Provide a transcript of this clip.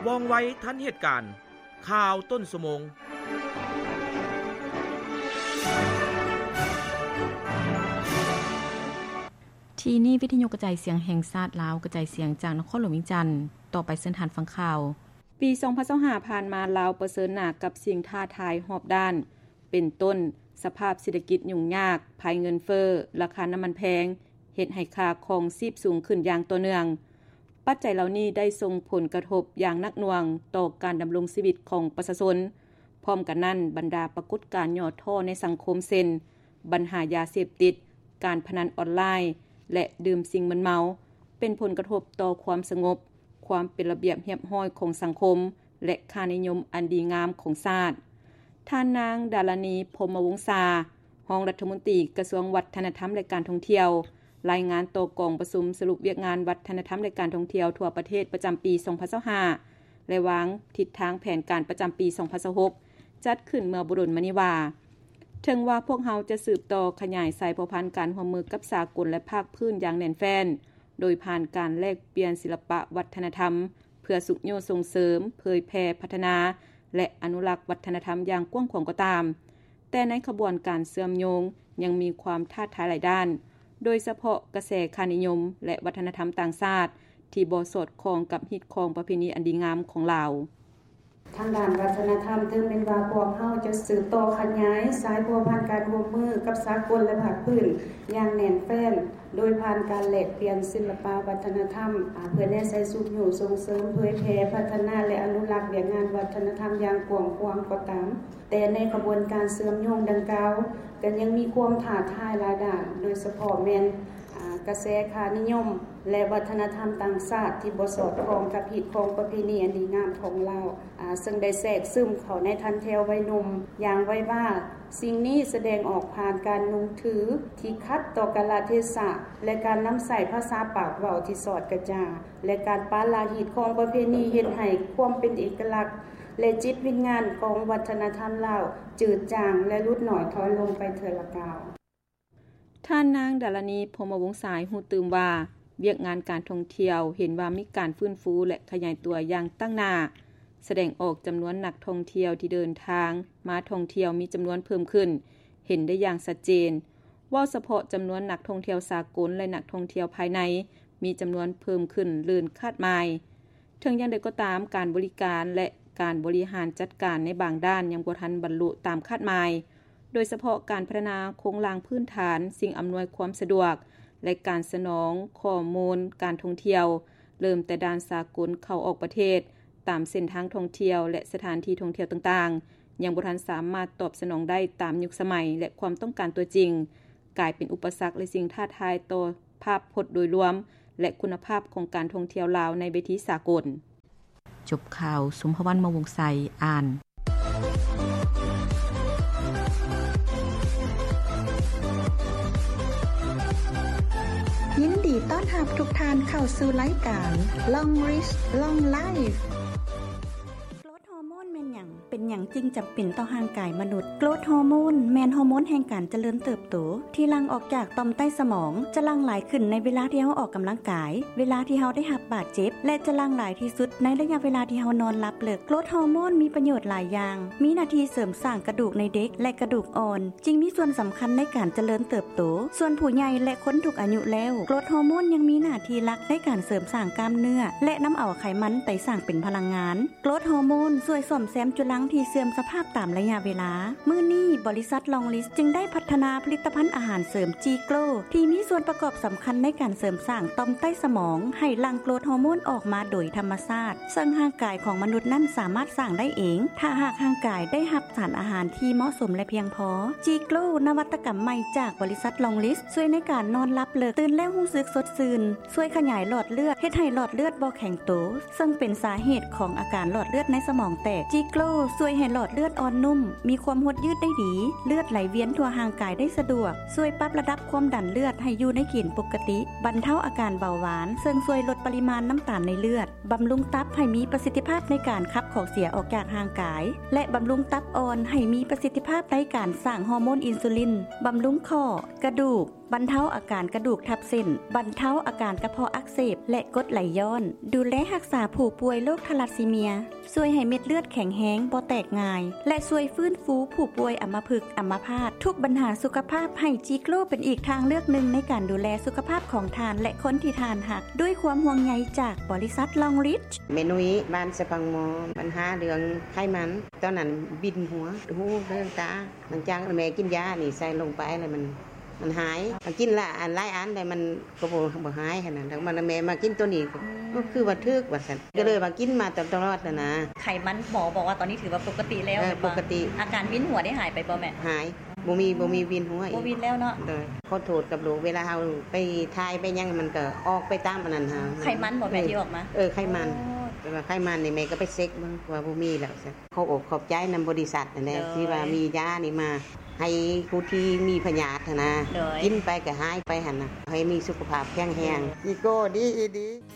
ว่องไวทันเหตุการณ์ข่าวต้นชั่วโมงที่นี่วิทยุกระจายเสียงแห่งชาติลาวกระจายเสียงจากนครหลวงวิจันทน์ต่อไปเส้นทางฟังข่าวปี2025ผ่านมาลาวเผชิญหน้ากับสิ่งท้าทายรอบด้านเป็นต้นสภาพเศรษฐกิจยุ่งยากภัยเงินเฟ้อราคาน้ำมันแพงเฮ็ดให้ค่าครองชีพสูงขึ้นอย่างต่อเนื่องปัจจัยเหล่านี้ได้ส่งผลกระทบอย่างหนักหน่วงต่อการดำรงชีวิตของประชาชนพร้อมกันนั้นบรรดาปรากฏการณ์ย่อท้อในสังคมเช่นปัญหายาเสพติดการพนันออนไลน์และดื่มสิ่งมึนเมาเป็นผลกระทบต่อความสงบความเป็นระเบียบเรียบร้อยของสังคมและค่านิยมอันดีงามของชาติท่านนางดารณีพรหมวงศารองรัฐมนตรีกระทรวงวัฒนธรรมและการท่องเที่ยวรายงานต่อกองประชุมสรุปเวียกงานวัฒนธรรมและการท่องเที่ยวทั่วประเทศประจำปี2025และวางทิศทางแผนการประจำปี2026จัดขึ้นเมื่อบุรุษมณีวาถึงว่าพวกเราจะสืบต่อขยายสายพันธุ์การร่วมมือกับสากลและภาคพื้นอย่างแน่นแฟ้นโดยผ่านการแลกเปลี่ยนศิลปะวัฒนธรรมเพื่อสุขโยส่งเสริมเผยแพร่พัฒนาและอนุรักษ์วัฒนธรรมอย่างกว้างขวางก็ตามแต่ในขบวนการเชื่อมโยงยังมีความท้าทายหลายด้านโดยเฉพาะกระแสค่านิยมและวัฒนธรรมต่างชาติที่บ่สอดคล้องกับฮิตของประเพณีอันดีงามของลาวทางด้านวัฒนธรรมถึงเป็นว่าพวกเฮาจะสืบต่อขยายสายพันธุ์การร่วมมือกับสากลและภาคพื้นอย่างแน่นแฟ้นโดยผ่านการแลกเปลี่ยนศิลปะวัฒนธรรมเพื่อแน่ใส่สุขอยู่ส่งเสริมเผยแพร่พัฒนาและอนุรักษ์เรื่องงานวัฒนธรรมอย่างกว้างขวางก็ตามแต่ในกระบวนการเชื่อมโยงดังกล่าวก็ยังมีความท้าทายหลายด้านโดยเฉพาะแม่นกระแสค่านิยมและวัฒนธรรมต่างชาติที่บ่สอดคล้องกับฮิตของประเพณีอันดีงามของลาวซึ่งได้แทรกซึมเข้าในทันแถววัยหนุ่มอย่างไว้ว่าสิ่งนี้แสดงออกผ่านการนุ่งถือที่ขัดต่อกาลเทศะและการนำใส่ภาษาปากเว้าที่สอดกระจาและการปาลาฮิตของประเพณีเฮ็ดให้ความเป็นเอกลักษณ์และจิตวิญญาณของวัฒนธรรมลาวจืดจางและลดน้อยถอยลงไปเถิดละกาวท่านนางดารณีพรหมวงศาฮู้ตื่มว่าเวียกงานการท่องเที่ยวเห็นว่ามีการฟื้นฟูและขยายตัวอย่างตั้งหน้าแสดงออกจำนวนนักท่องเที่ยวที่เดินทางมาท่องเที่ยวมีจำนวนเพิ่มขึ้นเห็นได้อย่างชัดเจนว่าเฉพาะจำนวนนักท่องเที่ยวสากลและนักท่องเที่ยวภายในมีจำนวนเพิ่มขึ้นลื่นคาดหมายถึงอย่างใดก็ตามการบริการและการบริหารจัดการในบางด้านยังบ่ทันบรรลุตามคาดหมายโดยเฉพาะการพัฒนาโครงสร้างพื้นฐานสิ่งอำนวยความสะดวกและการสนองข้อมูลการท่องเที่ยวเริ่มแต่ด้านสากลเข้าออกประเทศตามเส้นทางท่องเที่ยวและสถานที่ท่องเที่ยวต่างๆยังบ่ทันสามารถตอบสนองได้ตามยุคสมัยและความต้องการตัวจริงกลายเป็นอุปสรรคและสิ่งท้าทายต่อภาพพจน์โดยรวมและคุณภาพของการท่องเที่ยวลาวในเวทีสากลจบข่าวสุมภวรรณ มวงไสอ่านยินดีต้อนรับทุกท่านเข้าสู่รายการ Long Rich Long Life โกรทฮอร์โมนแม่นหยังเป็นหยังจึงจำเป็นต่อร่างกายมนุษย์โกรทฮอร์โมนแม่นฮอร์โมนแห่งการเจริญเติบโตที่หลั่งออกจากต่อมใต้สมองจะหลั่งหลายขึ้นในเวลาที่เฮาออกกำลังกายเวลาที่เฮาได้รับบาดเจ็บและจะหลั่งหลายที่สุดในระยะเวลาที่เฮานอนหลับเลิกโกรทฮอร์โมนมีประโยชน์หลายอย่างมีหน้าที่เสริมสร้างกระดูกในเด็กและกระดูกอ่อนจึงมีส่วนสำคัญในการเจริญเติบโตส่วนผู้ใหญ่และคนทุกอายุแล้วโกรทฮอร์โมนยังมีหน้าที่หลักในการเสริมสร้างกล้ามเนื้อและนำเอาไขมันไปสร้างเป็นพลังงานโกรทฮอร์โมนช่วยซ่อมแซมจุลังที่เสื่อมสภาพตามระยะเวลามื้อนี้บริษัทลองลิสจึงได้พัฒนาผลิตภัณฑ์อาหารเสริมจีโกลที่มีส่วนประกอบสำคัญในการเสริมสร้างต่อมใต้สมองให้หลั่งโกรทฮอร์โมนออกมาโดยธรรมชาติซึ่งร่างกายของมนุษย์นั้นสามารถสร้างได้เองถ้าหากร่างกายได้รับสารอาหารที่เหมาะสมและเพียงพอจีโกลนวัตกรรมใหม่จากบริษัทลองลิสช่วยในการนอนหลับเลิกตื่นแล้วรู้สึกสดชื่นช่วยขยายหลอดเลือดเฮ็ดให้หลอดเลือดบ่แข็งโตซึ่งเป็นสาเหตุของอาการหลอดเลือดในสมองแตกจีโกลช่วยให้หลอดเลือดอ่อนนุ่มมีความหดยืดได้ดีเลือดไหลเวียนทั่วร่างกายได้สะดวกช่วยปรับระดับความดันเลือดให้อยู่ในเกณฑ์ปกติบรรเทาอาการเบาหวานซึ่งช่วยลดปริมาณน้ำตาลในเลือดบำรุงตับให้มีประสิทธิภาพในการขับของเสียออกจากร่างกายและบำรุงตับอ่อนให้มีประสิทธิภาพในการสร้างฮอร์โมนอินซูลินบำรุงข้อกระดูกบรรเทาอาการกระดูกทับเส้นบรรเทาอาการกระเพาะอักเสบและกรดไหลย้อนดูแลรักษาผู้ป่วยโรคทาลัสซีเมียช่วยให้เม็ดเลือดแข็งแรงบ่แตกง่ายและช่วยฟื้นฟูผู้ป่วยอัมพฤกษ์อัมพาตทุกปัญหาสุขภาพให้จิโกลเป็นอีกทางเลือกหนึ่งในการดูแลสุขภาพของทานและคนที่ทานหักด้วยความห่วงใยจากบริษัทลองริชเมนุยบ้านสะพังมอปัญหาเรื่องไขมันตอนนั้นบินหัวหูเรื่องตาหลังจากแม่กินยานี่ใส่ลงไปแล้วมันหายกินละอันหลายอันแต่มันก็บ่หายขนาดนั้นมันแม่มากินตัวนี้ก็คือว่าทึกว่าซั่นก็เลยมากินมาตลอดนะไขมันหมอบอกว่าตอนนี้ถือว่าปกติแล้วปกติอาการวินหัวได้หายไปบ่แม่หายบ่มีวินหัวอีกบ่วินแล้วเนาะขอโทษกับลูกเวลาเฮาไปทายไปยังมันก็ออกไปตามอันนั้นฮะไขมันบ่แม่ที่ออกมาไขมันแต่ว่าไขมันนี่แม่ก็ไปเช็คมันว่าบ่มีแล้วซั่นขอบใจนำบริษัทนั่นแหละที่ว่ามียานี่มาให้ผู้ที่มีพยาธินะกินไปก็หายไปหั่นน่ะให้มีสุขภาพแข็งแรงนี่ก็ดี